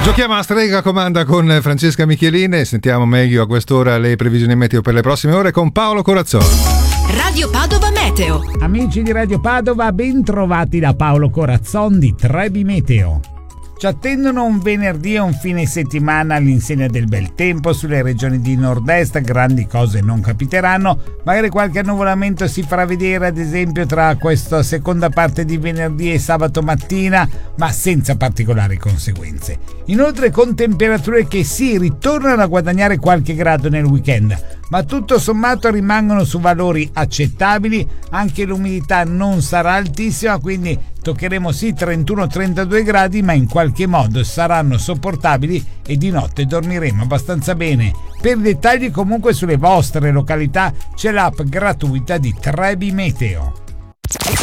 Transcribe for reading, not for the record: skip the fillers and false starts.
Giochiamo a strega comanda con Francesca Michelin e sentiamo meglio a quest'ora le previsioni meteo per le prossime ore con Paolo Corazzolo. Radio Padova Meteo. Amici di Radio Padova, ben trovati da Paolo Corazzon di Trebi Meteo. Ci attendono un venerdì e un fine settimana all'insegna del bel tempo sulle regioni di nord-est. Grandi cose non capiteranno, magari qualche annuvolamento si farà vedere ad esempio tra questa seconda parte di venerdì e sabato mattina, ma senza particolari conseguenze. Inoltre con temperature che si ritornano a guadagnare qualche grado nel weekend, ma tutto sommato rimangono su valori accettabili. Anche l'umidità non sarà altissima, quindi toccheremo sì 31-32 gradi, ma in qualche modo saranno sopportabili e di notte dormiremo abbastanza bene. Per dettagli comunque sulle vostre località c'è l'app gratuita di Trebi Meteo.